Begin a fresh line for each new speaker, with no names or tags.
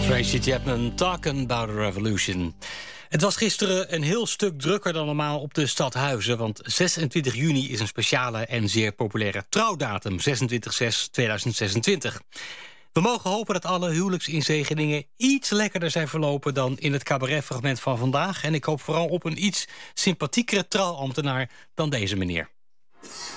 Tracy Chapman, Talking About a Revolution. Het was gisteren een heel stuk drukker dan normaal op de stadhuizen, want 26 juni is een speciale en zeer populaire trouwdatum, 26/6/2026. We mogen hopen dat alle huwelijksinzegeningen iets lekkerder zijn verlopen dan in het cabaretfragment van vandaag. En ik hoop vooral op een iets sympathiekere trouwambtenaar dan deze meneer.